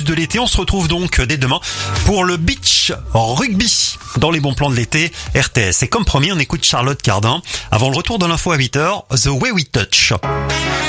de l'été. On se retrouve donc dès demain pour le beach rugby dans les bons plans de l'été RTS. Et comme promis, on écoute Charlotte Cardin. Avant le retour de l'info à 8h, The Way We Touch.